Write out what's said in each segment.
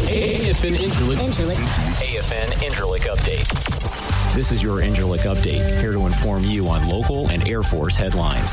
AFN Incirlik Update. This is your Incirlik Update, here to inform you on local and Air Force headlines.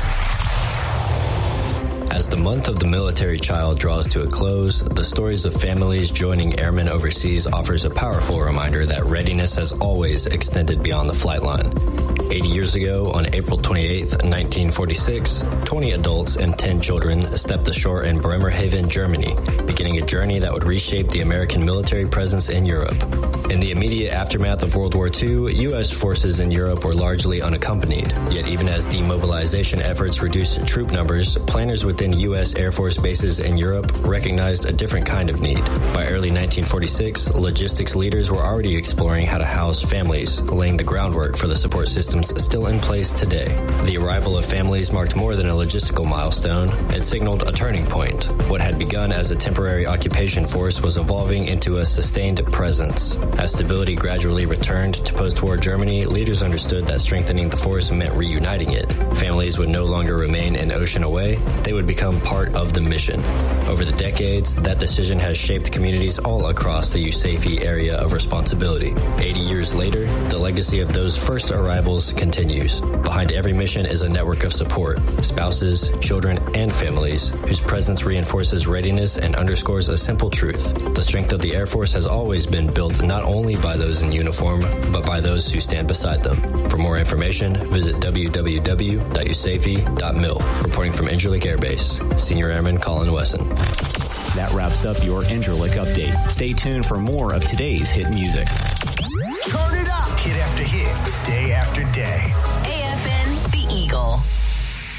As the month of the military child draws to a close, the stories of families joining airmen overseas offers a powerful reminder that readiness has always extended beyond the flight line. 80 years ago, on April 28, 1946, 20 adults and 10 children stepped ashore in Bremerhaven, Germany, beginning a journey that would reshape the American military presence in Europe. In the immediate aftermath of World War II, U.S. forces in Europe were largely unaccompanied. Yet even as demobilization efforts reduced troop numbers, planners within U.S. Air Force bases in Europe recognized a different kind of need. By early 1946, logistics leaders were already exploring how to house families, laying the groundwork for the support systems still in place today. The arrival of families marked more than a logistical milestone. It signaled a turning point. What had begun as a temporary occupation force was evolving into a sustained presence. As stability gradually returned to post-war Germany, leaders understood that strengthening the force meant reuniting it. Families would no longer remain an ocean away. They would become part of the mission. Over the decades, that decision has shaped communities all across the USAFE area of responsibility. 80 years later, the legacy of those first arrivals continues. Behind every mission is a network of support, spouses, children, and families, whose presence reinforces readiness and underscores a simple truth. The strength of the Air Force has always been built not only by those in uniform, but by those who stand beside them. For more information, visit www.usafe.mil. Reporting from Incirlik Air Base, Senior Airman Colin Wesson. That wraps up your Incirlik Update. Stay tuned for more of today's hit music. Turn it up! Hit after hit, day after day.